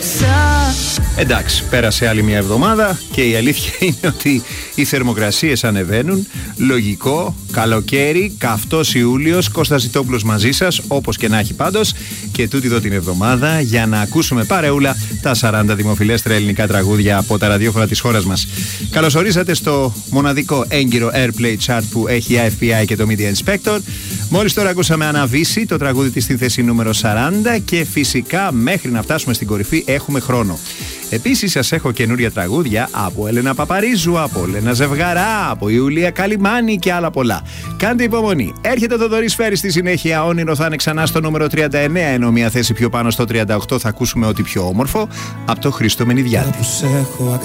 Εντάξει, πέρασε άλλη μια εβδομάδα και η αλήθεια είναι ότι οι θερμοκρασίες ανεβαίνουν. Λογικό, καλοκαίρι, καυτός Ιούλιος, Κώστας Ζητόπουλος μαζί σας, όπως και να έχει πάντως. Και τούτη εδώ την εβδομάδα για να ακούσουμε παρεούλα τα 40 δημοφιλέστερα ελληνικά τραγούδια από τα ραδιόφωνα της χώρας μας. Καλώς ορίσατε στο μοναδικό έγκυρο Airplay Chart που έχει η IFPI και το Media Inspector. Μόλις τώρα ακούσαμε Αναβίση, το τραγούδι της στη θέση νούμερο 40 και φυσικά μέχρι να φτάσουμε στην κορυφή έχουμε χρόνο. Επίσης σας έχω καινούρια τραγούδια από Έλενα Παπαρίζου, από Έλενα Ζευγαρά, από Ιουλία Καλιμάνη και άλλα πολλά. Κάντε υπομονή. Έρχεται το Θοδωρής Φέρης στη συνέχεια. Όνειρο θα είναι ξανά στο νούμερο 39, ενώ μια θέση πιο πάνω στο 38 θα ακούσουμε ό,τι πιο όμορφο από το Χρήστο Μενιδιάτη.